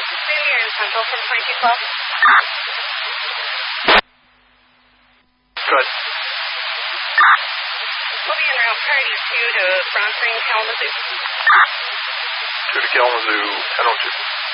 Maybe you're in Central from 22 Club. Good. We'll be en route priority 2 to Brown Springs, Kalamazoo. 2 to Kalamazoo, 10:02.